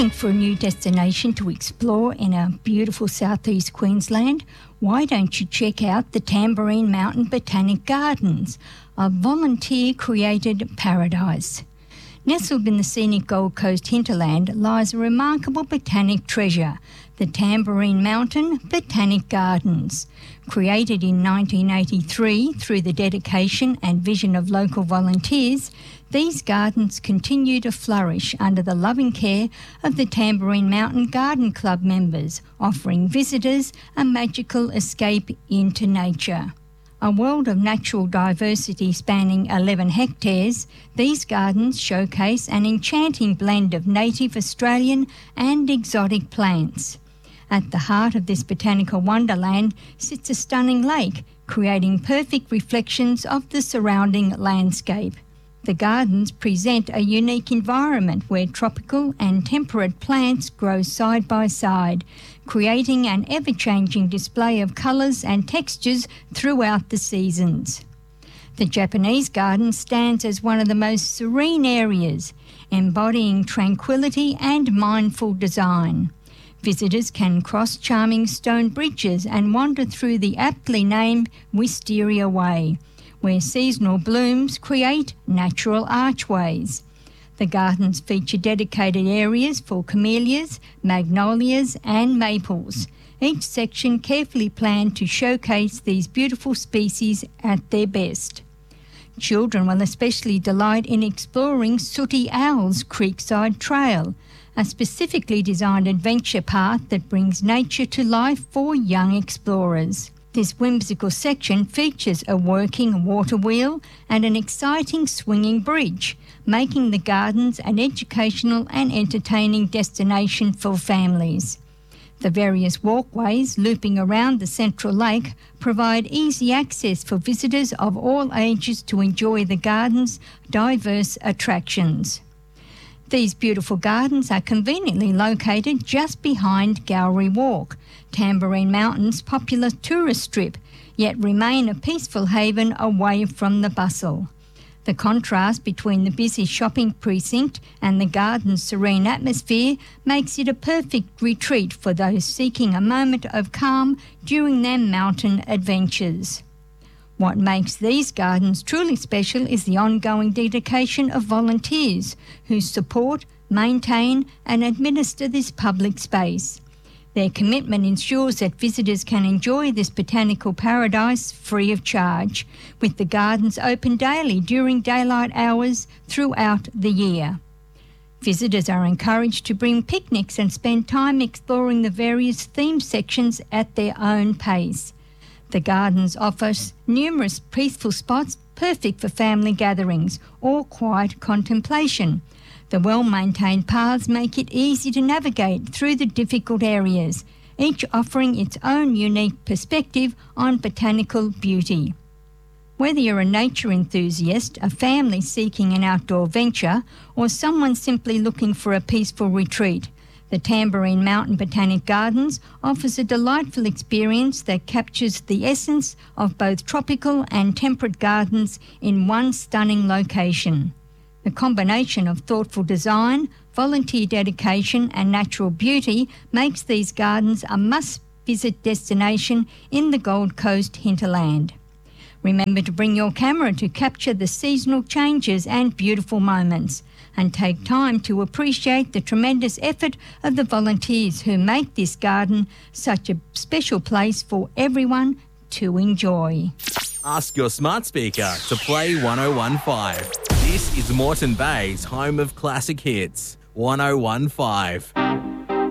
Looking for a new destination to explore in our beautiful southeast Queensland? Why don't you check out the Tamborine Mountain Botanic Gardens, a volunteer-created paradise. Nestled in the scenic Gold Coast hinterland lies a remarkable botanic treasure, the Tamborine Mountain Botanic Gardens. Created in 1983 through the dedication and vision of local volunteers, these gardens continue to flourish under the loving care of the Tamborine Mountain Garden Club members, offering visitors a magical escape into nature. A world of natural diversity spanning 11 hectares, these gardens showcase an enchanting blend of native Australian and exotic plants. At the heart of this botanical wonderland sits a stunning lake, creating perfect reflections of the surrounding landscape. The gardens present a unique environment where tropical and temperate plants grow side by side, creating an ever-changing display of colours and textures throughout the seasons. The Japanese garden stands as one of the most serene areas, embodying tranquility and mindful design. Visitors can cross charming stone bridges and wander through the aptly named Wisteria Way, where seasonal blooms create natural archways. The gardens feature dedicated areas for camellias, magnolias and maples, each section carefully planned to showcase these beautiful species at their best. Children will especially delight in exploring Sooty Owl's Creekside Trail, a specifically designed adventure path that brings nature to life for young explorers. This whimsical section features a working water wheel and an exciting swinging bridge, making the gardens an educational and entertaining destination for families. The various walkways looping around the central lake provide easy access for visitors of all ages to enjoy the garden's diverse attractions. These beautiful gardens are conveniently located just behind Gallery Walk, Tamborine Mountain's popular tourist strip, yet remain a peaceful haven away from the bustle. The contrast between the busy shopping precinct and the garden's serene atmosphere makes it a perfect retreat for those seeking a moment of calm during their mountain adventures. What makes these gardens truly special is the ongoing dedication of volunteers who support, maintain and administer this public space. Their commitment ensures that visitors can enjoy this botanical paradise free of charge, with the gardens open daily during daylight hours throughout the year. Visitors are encouraged to bring picnics and spend time exploring the various theme sections at their own pace. The gardens offer numerous peaceful spots perfect for family gatherings or quiet contemplation. The well-maintained paths make it easy to navigate through the difficult areas, each offering its own unique perspective on botanical beauty. Whether you're a nature enthusiast, a family seeking an outdoor venture, or someone simply looking for a peaceful retreat, the Tamborine Mountain Botanic Gardens offers a delightful experience that captures the essence of both tropical and temperate gardens in one stunning location. The combination of thoughtful design, volunteer dedication and natural beauty makes these gardens a must-visit destination in the Gold Coast hinterland. Remember to bring your camera to capture the seasonal changes and beautiful moments, and take time to appreciate the tremendous effort of the volunteers who make this garden such a special place for everyone to enjoy. Ask your smart speaker to play 1015. This is Moreton Bay's home of classic hits, 1015.